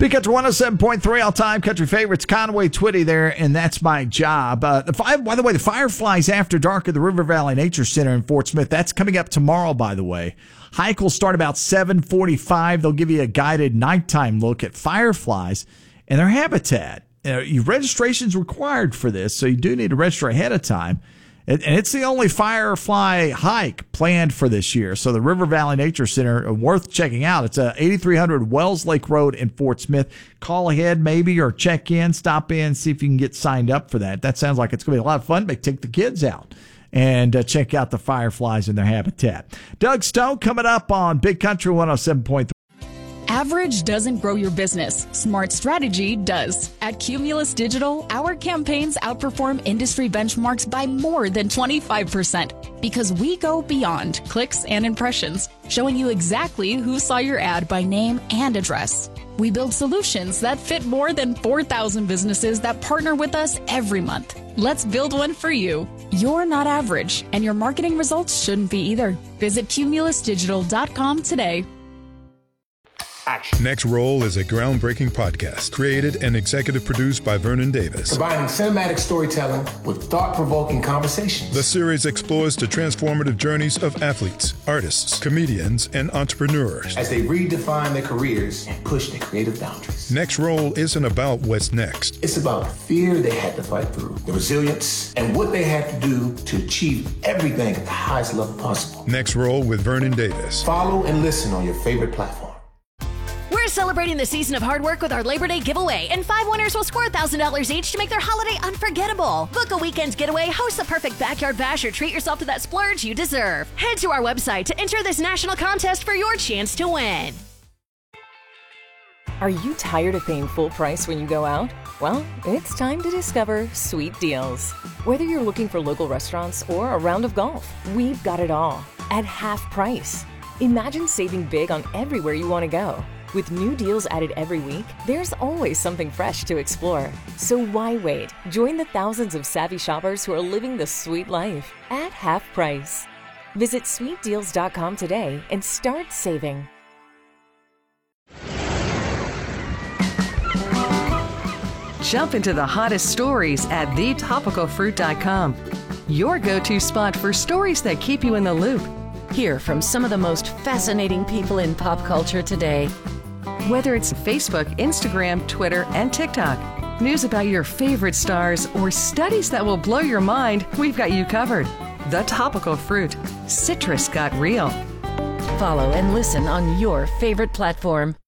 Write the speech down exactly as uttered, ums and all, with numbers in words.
Big Country one oh seven point three, all-time country favorites, Conway Twitty there, and That's My Job. Uh, the fi- by the way, the Fireflies After Dark at the River Valley Nature Center in Fort Smith, that's coming up tomorrow, by the way. Hike will start about seven forty-five. They'll give you a guided nighttime look at fireflies and their habitat. Uh, your registration's required for this, so you do need to register ahead of time. And it's the only firefly hike planned for this year. So the River Valley Nature Center, worth checking out. It's uh, eighty-three hundred Wells Lake Road in Fort Smith. Call ahead maybe or check in, stop in, see if you can get signed up for that. That sounds like it's going to be a lot of fun. Maybe take the kids out and uh, check out the fireflies in their habitat. Doug Stone coming up on Big Country one oh seven point three. Average doesn't grow your business. Smart strategy does. At Cumulus Digital, our campaigns outperform industry benchmarks by more than twenty-five percent because we go beyond clicks and impressions, showing you exactly who saw your ad by name and address. We build solutions that fit more than four thousand businesses that partner with us every month. Let's build one for you. You're not average, and your marketing results shouldn't be either. Visit cumulus digital dot com today. Action. Next Roll is a groundbreaking podcast created and executive produced by Vernon Davis. Combining cinematic storytelling with thought-provoking conversations. The series explores the transformative journeys of athletes, artists, comedians, and entrepreneurs as they redefine their careers and push their creative boundaries. Next Roll isn't about what's next. It's about the fear they had to fight through, the resilience, and what they had to do to achieve everything at the highest level possible. Next Roll with Vernon Davis. Follow and listen on your favorite platform. We're celebrating the season of hard work with our Labor Day giveaway, and five winners will score one thousand dollars each to make their holiday unforgettable. Book a weekend getaway, host the perfect backyard bash, or treat yourself to that splurge you deserve. Head to our website to enter this national contest for your chance to win. Are you tired of paying full price when you go out? Well, it's time to discover Sweet Deals. Whether you're looking for local restaurants or a round of golf, we've got it all at half price. Imagine saving big on everywhere you want to go. With new deals added every week, there's always something fresh to explore. So why wait? Join the thousands of savvy shoppers who are living the sweet life at half price. Visit sweet deals dot com today and start saving. Jump into the hottest stories at the topical fruit dot com. Your go-to spot for stories that keep you in the loop. Hear from some of the most fascinating people in pop culture today. Whether it's Facebook, Instagram, Twitter, and TikTok, news about your favorite stars, or studies that will blow your mind, we've got you covered. The Topical Fruit. Citrus got real. Follow and listen on your favorite platform.